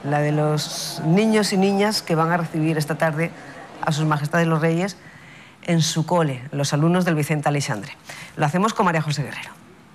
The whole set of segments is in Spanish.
la de los niños y niñas que van a recibir esta tarde a sus majestades los reyes en su cole, los alumnos del Vicente Aleixandre. Lo hacemos con María José Guerrero.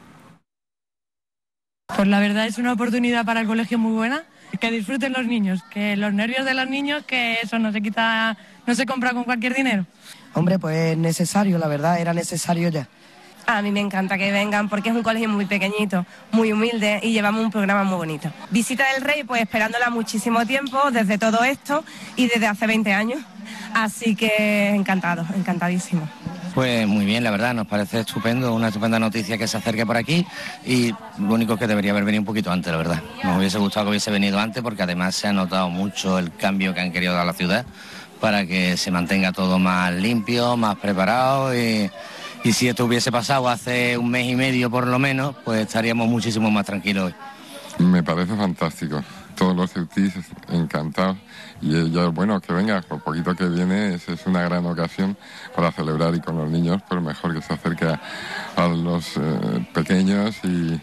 Pues la verdad es una oportunidad para el colegio muy buena, que disfruten los niños, que los nervios de los niños, que eso no se quita, no se compra con cualquier dinero. Hombre, pues necesario, la verdad, era necesario ya. A mí me encanta que vengan porque es un colegio muy pequeñito, muy humilde y llevamos un programa muy bonito. Visita del Rey, pues esperándola muchísimo tiempo, desde todo esto y desde hace 20 años. Así que encantado, encantadísimo. Pues muy bien, la verdad, nos parece estupendo, una estupenda noticia que se acerque por aquí y lo único es que debería haber venido un poquito antes, la verdad. Nos hubiese gustado que hubiese venido antes porque además se ha notado mucho el cambio que han querido dar a la ciudad para que se mantenga todo más limpio, más preparado y si esto hubiese pasado hace un mes y medio por lo menos, pues estaríamos muchísimo más tranquilos hoy. Me parece fantástico, todos los ceutís encantados y ella, bueno, que venga, por poquito que viene, es una gran ocasión para celebrar y con los niños, pues mejor que se acerque a los pequeños y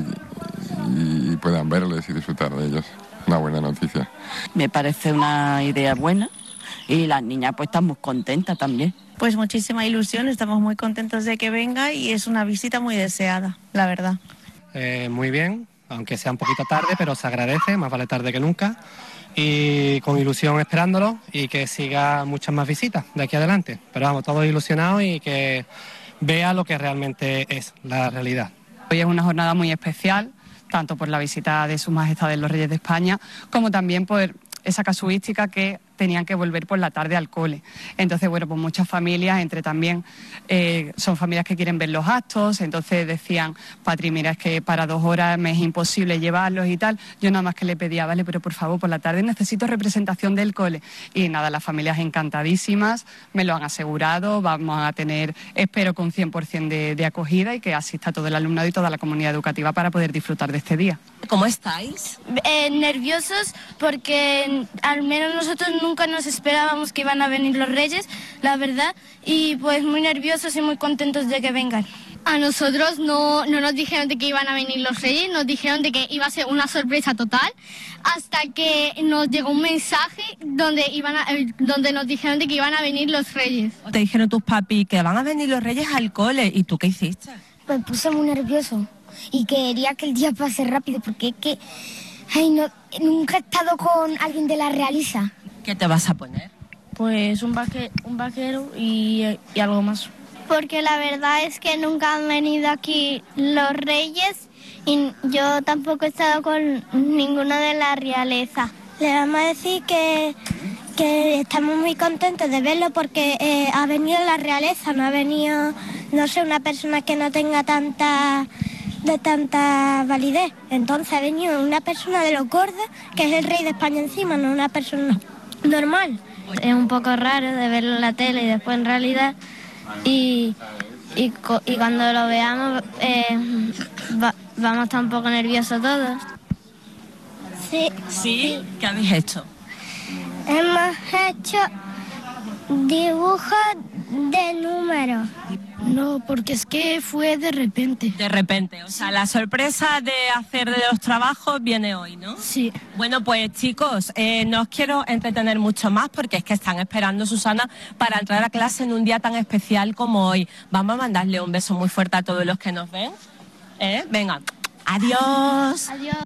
puedan verles y disfrutar de ellos. Una buena noticia. Me parece una idea buena y las niñas pues están muy contentas también. Pues muchísima ilusión, estamos muy contentos de que venga y es una visita muy deseada, la verdad. Muy bien, aunque sea un poquito tarde, pero se agradece, más vale tarde que nunca. Y con ilusión esperándolo y que siga muchas más visitas de aquí adelante. Pero vamos, todos ilusionados y que vea lo que realmente es la realidad. Hoy es una jornada muy especial, tanto por la visita de Sus Majestades los Reyes de España, como también por esa casuística que tenían que volver por la tarde al cole. Entonces, bueno, pues muchas familias, entre también, son familias que quieren ver los actos, entonces decían, Patri, mira, es que para 2 horas me es imposible llevarlos y tal. Yo nada más que le pedía, vale, pero por favor, por la tarde necesito representación del cole. Y nada, las familias encantadísimas, me lo han asegurado, vamos a tener, espero, con 100% de acogida y que asista todo el alumnado y toda la comunidad educativa para poder disfrutar de este día. ¿Cómo estáis? Nerviosos porque al menos nosotros nunca nos esperábamos que iban a venir los Reyes, la verdad, y pues muy nerviosos y muy contentos de que vengan. A nosotros no nos dijeron de que iban a venir los Reyes, nos dijeron de que iba a ser una sorpresa total, hasta que nos llegó un mensaje donde nos dijeron de que iban a venir los Reyes. Te dijeron tus papis que van a venir los Reyes al cole, ¿y tú qué hiciste? Me puse muy nervioso y quería que el día pase rápido, porque es que nunca he estado con alguien de la realeza. ¿Qué te vas a poner? Pues un vaquero y algo más. Porque la verdad es que nunca han venido aquí los Reyes y yo tampoco he estado con ninguno de la realeza. Le vamos a decir que estamos muy contentos de verlo porque ha venido la realeza, no ha venido, no sé, una persona que no tenga tanta validez. Entonces ha venido una persona de los gordos, que es el rey de España encima, no una persona normal. Es un poco raro de verlo en la tele y después en realidad, y cuando lo veamos vamos a estar un poco nerviosos todos. Sí. ¿Sí? ¿Qué habéis hecho? Hemos hecho dibujos de números. No, porque es que fue de repente. De repente, o sea, la sorpresa de hacer de los trabajos viene hoy, ¿no? Sí. Bueno, pues chicos, no os quiero entretener mucho más porque es que están esperando, Susana, para entrar a clase en un día tan especial como hoy. Vamos a mandarle un beso muy fuerte a todos los que nos ven. Venga, adiós. Adiós.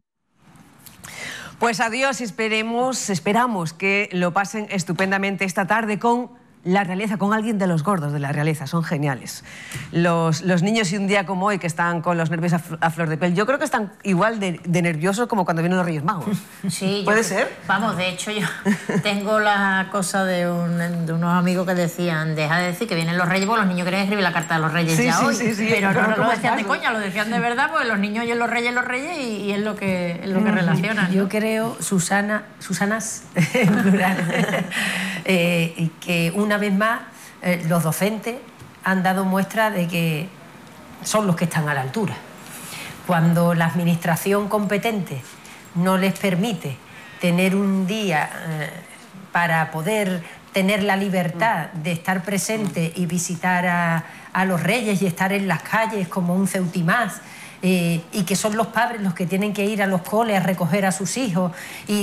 Pues adiós, esperamos que lo pasen estupendamente esta tarde con la realeza, con alguien de los gordos de la realeza, son geniales. Los niños y un día como hoy que están con los nervios a flor de piel, yo creo que están igual de nerviosos como cuando vienen los Reyes Magos. Sí, ¿Puede ser? Vamos, de hecho yo tengo la cosa de unos amigos que decían, deja de decir que vienen los Reyes, porque los niños quieren escribir la carta de los Reyes hoy. Sí, pero no lo decían de coña, lo decían de verdad, porque los niños oyen los Reyes y es lo que relacionan. Yo creo, Susanas en plural, que una vez más los docentes han dado muestra de que son los que están a la altura. Cuando la administración competente no les permite tener un día para poder tener la libertad de estar presente y visitar a los reyes y estar en las calles como un Ceuti más, y que son los padres los que tienen que ir a los coles a recoger a sus hijos y